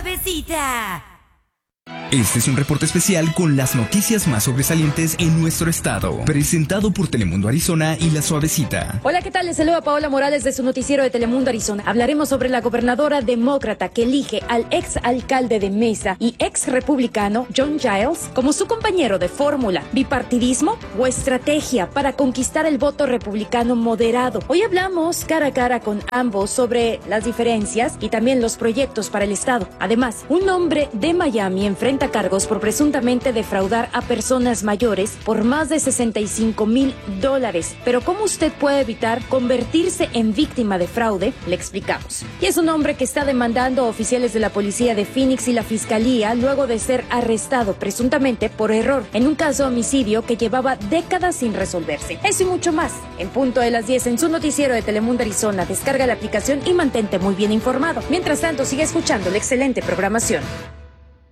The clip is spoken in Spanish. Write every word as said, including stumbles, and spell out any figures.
Suavecita. Este es un reporte especial con las noticias más sobresalientes en nuestro estado, presentado por Telemundo Arizona y La Suavecita. Hola, ¿qué tal? Les saluda Paola Morales de su noticiero de Telemundo Arizona. Hablaremos sobre la gobernadora demócrata que elige al ex alcalde de Mesa y ex republicano John Giles como su compañero de fórmula. ¿Bipartidismo o estrategia para conquistar el voto republicano moderado? Hoy hablamos cara a cara con ambos sobre las diferencias y también los proyectos para el estado. Además, un hombre de Miami enfrenta cargos por presuntamente defraudar a personas mayores por más de sesenta y cinco mil dólares. Pero ¿cómo usted puede evitar convertirse en víctima de fraude? Le explicamos. Y es un hombre que está demandando a oficiales de la policía de Phoenix y la fiscalía luego de ser arrestado presuntamente por error en un caso de homicidio que llevaba décadas sin resolverse. Eso y mucho más en punto de las diez en su noticiero de Telemundo Arizona. Descarga la aplicación y mantente muy bien informado. Mientras tanto, sigue escuchando la excelente programación.